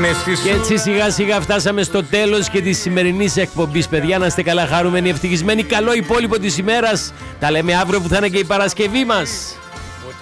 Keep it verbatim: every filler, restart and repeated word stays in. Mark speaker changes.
Speaker 1: ανέστηση.
Speaker 2: Και έτσι σιγά σιγά φτάσαμε στο τέλος και της σημερινής εκπομπής. Παιδιά, να είστε καλά, χαρούμενοι, ευτυχισμένοι. Καλό υπόλοιπο της ημέρας. Τα λέμε αύριο που θα είναι και η Παρασκευή μας.